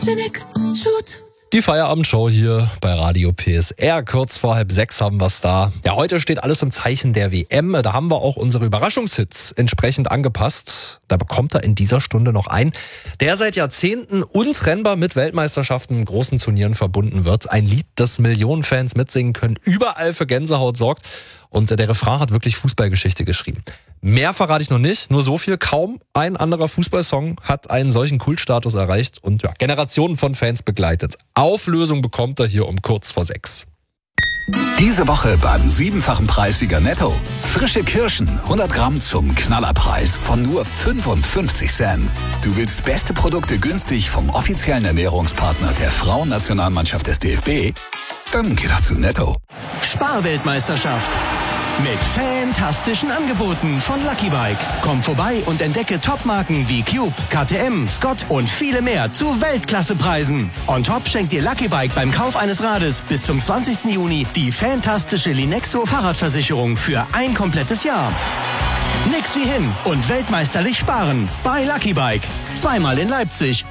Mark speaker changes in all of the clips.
Speaker 1: Janik, shoot.
Speaker 2: Die Feierabendshow hier bei Radio PSR. Kurz vor 5:30 haben wir es da. Ja, heute steht alles im Zeichen der WM. Da haben wir auch unsere Überraschungshits entsprechend angepasst. Da bekommt er in dieser Stunde noch einen, der seit Jahrzehnten untrennbar mit Weltmeisterschaften und großen Turnieren verbunden wird. Ein Lied, das Millionen Fans mitsingen können, überall für Gänsehaut sorgt. Und der Refrain hat wirklich Fußballgeschichte geschrieben. Mehr verrate ich noch nicht, nur so viel. Kaum ein anderer Fußballsong hat einen solchen Kultstatus erreicht und ja, Generationen von Fans begleitet. Auflösung bekommt er hier um kurz vor 6.
Speaker 3: Diese Woche beim 7-fachen Preissieger Netto. Frische Kirschen, 100 Gramm zum Knallerpreis von nur 55 Cent. Du willst beste Produkte günstig vom offiziellen Ernährungspartner der Frauennationalmannschaft des DFB? Dann geh doch zu Netto.
Speaker 4: Sparweltmeisterschaft. Mit fantastischen Angeboten von Lucky Bike. Komm vorbei und entdecke Topmarken wie Cube, KTM, Scott und viele mehr zu Weltklassepreisen. On top schenkt dir Lucky Bike beim Kauf eines Rades bis zum 20. Juni die fantastische Linexo Fahrradversicherung für ein komplettes Jahr. Nix wie hin und weltmeisterlich sparen bei Lucky Bike. Zweimal in Leipzig.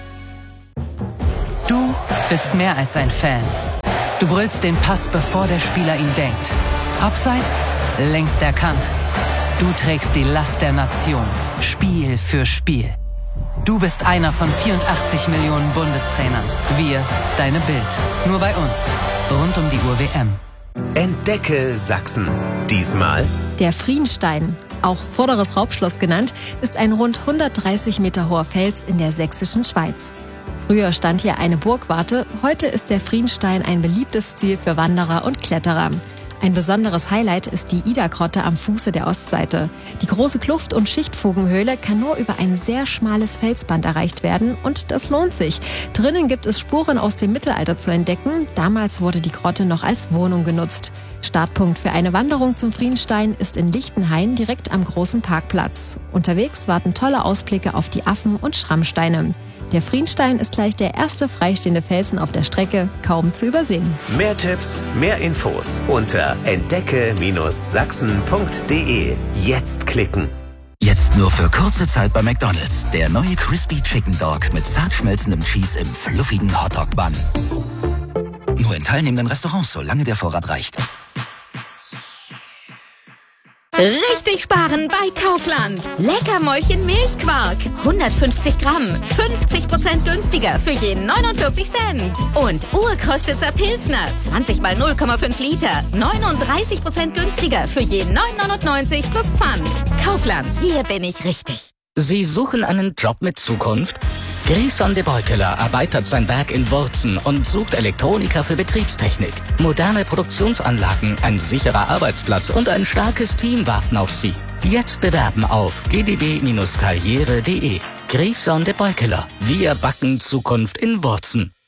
Speaker 5: Du bist mehr als ein Fan. Du brüllst den Pass, bevor der Spieler ihn denkt. Abseits, längst erkannt. Du trägst die Last der Nation, Spiel für Spiel. Du bist einer von 84 Millionen Bundestrainern. Wir, deine Bild. Nur bei uns. Rund um die Uhr WM.
Speaker 6: Entdecke Sachsen. Diesmal
Speaker 7: der Frienstein, auch Vorderes Raubschloss genannt, ist ein rund 130 Meter hoher Fels in der sächsischen Schweiz. Früher stand hier eine Burgwarte, heute ist der Frienstein ein beliebtes Ziel für Wanderer und Kletterer. Ein besonderes Highlight ist die Ida-Grotte am Fuße der Ostseite. Die große Kluft- und Schichtfugenhöhle kann nur über ein sehr schmales Felsband erreicht werden und das lohnt sich. Drinnen gibt es Spuren aus dem Mittelalter zu entdecken. Damals wurde die Grotte noch als Wohnung genutzt. Startpunkt für eine Wanderung zum Frienstein ist in Lichtenhain direkt am großen Parkplatz. Unterwegs warten tolle Ausblicke auf die Affen und Schrammsteine. Der Frienstein ist gleich der erste freistehende Felsen auf der Strecke, kaum zu übersehen.
Speaker 6: mehr Tipps, mehr Infos unter entdecke-sachsen.de. Jetzt klicken.
Speaker 3: Jetzt nur für kurze Zeit bei McDonald's. Der neue Crispy Chicken Dog mit zart schmelzendem Cheese im fluffigen Hotdog-Bun. Nur in teilnehmenden Restaurants, solange der Vorrat reicht.
Speaker 1: Richtig sparen bei Kaufland. Leckermäulchen Milchquark. 150 Gramm. 50% günstiger für je 49 Cent. Und Urkostitzer Pilsner. 20 mal 0,5 Liter. 39% günstiger für je 9,99 plus Pfand. Kaufland. Hier bin ich richtig.
Speaker 8: Sie suchen einen Job mit Zukunft? Grison de Beukeler erweitert sein Werk in Wurzen und sucht Elektroniker für Betriebstechnik. Moderne Produktionsanlagen, ein sicherer Arbeitsplatz und ein starkes Team warten auf Sie. Jetzt bewerben auf gdb-karriere.de. Grison de Beukeler. Wir backen Zukunft in Wurzen.